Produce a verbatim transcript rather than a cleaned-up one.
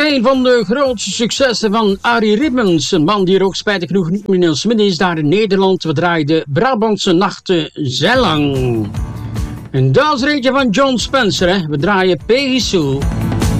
Een van de grootste successen van Arie Ribbens, een man die er ook spijtig genoeg niet meer in ons midden is, daar in Nederland. We draaiden Brabantse nachten zeillang. En dat is er eentje van John Spencer, hè. We draaien Peggy Sue.